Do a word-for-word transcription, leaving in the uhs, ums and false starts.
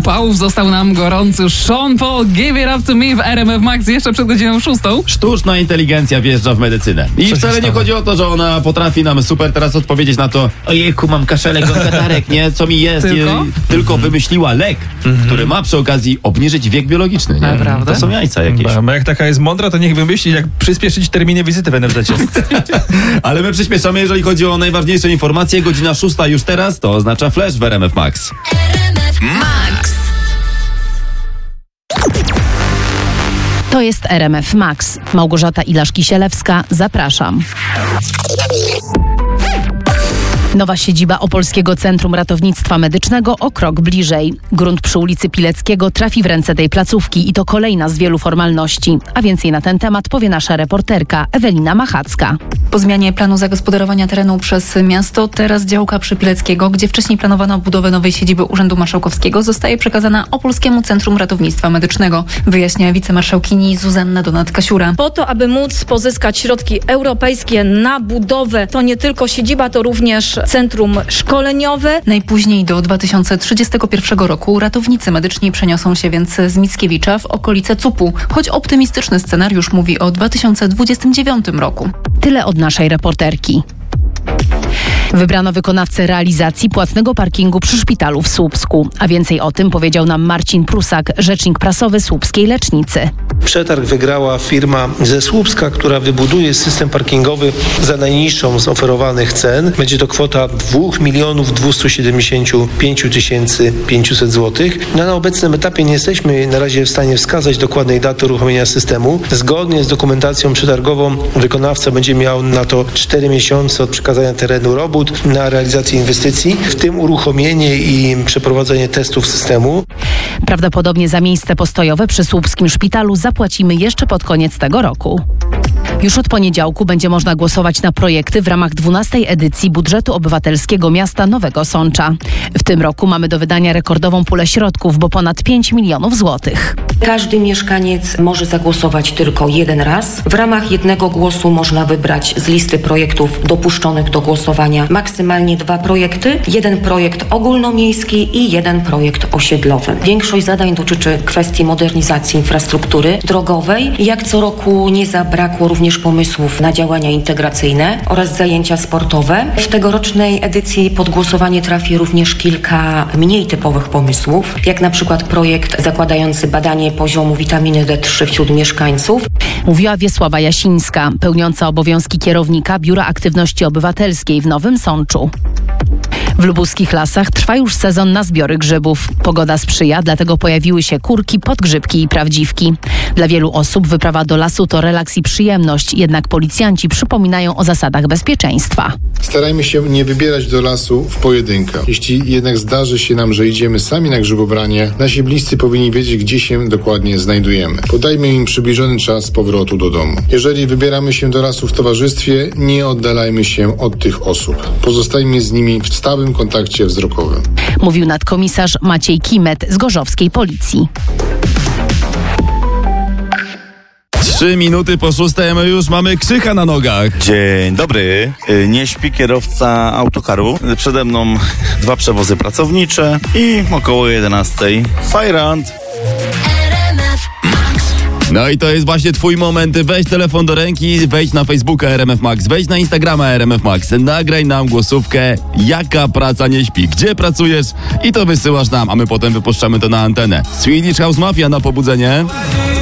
upałów został nam gorący Sean Paul, Give It Up To Me w R M F Max jeszcze przed godziną szóstą. Sztuczna inteligencja wjeżdża w medycynę. I Co wcale nie chodzi o to, że ona potrafi nam super teraz odpowiedzieć na to: ojejku, mam kaszelek, katarek, nie? Co mi jest? Tylko? I, tylko wymyśliła lek, mm-hmm. który ma przy okazji obniżyć wiek biologiczny, nie? Naprawdę? To są jajca jakieś. Bo jak taka jest mądra, to niech wymyśli, jak przyspieszyć terminy wizyty w N F Z-cie. Ale my przyspieszamy, jeżeli chodzi o najważniejsze informacje. Godzina szósta już teraz, to oznacza flash w R M F Max. Max. To jest R M F Max. Małgorzata Ilaszki-Sielewska, zapraszam. Nowa siedziba Opolskiego Centrum Ratownictwa Medycznego o krok bliżej. Grunt przy ulicy Pileckiego trafi w ręce tej placówki i to kolejna z wielu formalności. A więcej na ten temat powie nasza reporterka Ewelina Machacka. Po zmianie planu zagospodarowania terenu przez miasto, teraz działka przy Pileckiego, gdzie wcześniej planowano budowę nowej siedziby Urzędu Marszałkowskiego, zostaje przekazana Opolskiemu Centrum Ratownictwa Medycznego, wyjaśnia wicemarszałkini Zuzanna Donat-Kasiura. Po to, aby móc pozyskać środki europejskie na budowę, to nie tylko siedziba, to również centrum szkoleniowe. Najpóźniej do dwa tysiące trzydziestego pierwszego roku ratownicy medyczni przeniosą się więc z Mickiewicza w okolice C U P-u, choć optymistyczny scenariusz mówi o dwa tysiące dwudziestym dziewiątym roku. Tyle od naszej reporterki. Wybrano wykonawcę realizacji płatnego parkingu przy szpitalu w Słupsku. A więcej o tym powiedział nam Marcin Prusak, rzecznik prasowy słupskiej lecznicy. Przetarg wygrała firma ze Słupska, która wybuduje system parkingowy za najniższą z oferowanych cen. Będzie to kwota dwa miliony dwieście siedemdziesiąt pięć tysięcy pięćset złotych. Na obecnym etapie nie jesteśmy na razie w stanie wskazać dokładnej daty uruchomienia systemu. Zgodnie z dokumentacją przetargową wykonawca będzie miał na to cztery miesiące od przekazania terenu robót na realizację inwestycji, w tym uruchomienie i przeprowadzenie testów systemu. Prawdopodobnie za miejsce postojowe przy słupskim szpitalu zapłacimy jeszcze pod koniec tego roku. Już od poniedziałku będzie można głosować na projekty w ramach dwunastej edycji budżetu obywatelskiego miasta Nowego Sącza. W tym roku mamy do wydania rekordową pulę środków, bo ponad pięć milionów złotych. Każdy mieszkaniec może zagłosować tylko jeden raz. W ramach jednego głosu można wybrać z listy projektów dopuszczonych do głosowania maksymalnie dwa projekty. Jeden projekt ogólnomiejski i jeden projekt osiedlowy. Większość zadań dotyczy kwestii modernizacji infrastruktury drogowej. Jak co roku nie zabrakło również pomysłów na działania integracyjne oraz zajęcia sportowe. W tegorocznej edycji pod głosowanie trafi również kilka mniej typowych pomysłów, jak na przykład projekt zakładający badanie poziomu witaminy D trzy wśród mieszkańców. Mówiła Wiesława Jasińska, pełniąca obowiązki kierownika Biura Aktywności Obywatelskiej w Nowym Sączu. W lubuskich lasach trwa już sezon na zbiory grzybów. Pogoda sprzyja, dlatego pojawiły się kurki, podgrzybki i prawdziwki. Dla wielu osób wyprawa do lasu to relaks i przyjemność, jednak policjanci przypominają o zasadach bezpieczeństwa. Starajmy się nie wybierać do lasu w pojedynkę. Jeśli jednak zdarzy się nam, że idziemy sami na grzybobranie, nasi bliscy powinni wiedzieć, gdzie się dokładnie znajdujemy. Podajmy im przybliżony czas powrotu do domu. Jeżeli wybieramy się do lasu w towarzystwie, nie oddalajmy się od tych osób. Pozostajmy z nimi w stałym kontakcie wzrokowym. Mówił nadkomisarz Maciej Kimet z gorzowskiej policji. Trzy minuty po szóstej, my już mamy Krzycha na nogach. Dzień dobry. Nie śpi kierowca autokaru. Przede mną dwa przewozy pracownicze i około jedenastej Fajrant. No i to jest właśnie twój moment. Weź telefon do ręki, wejdź na Facebooka R M F Max, wejdź na Instagrama R M F Max, nagraj nam głosówkę, jaka praca nie śpi, gdzie pracujesz i to wysyłasz nam, a my potem wypuszczamy to na antenę. Swedish House Mafia na pobudzenie.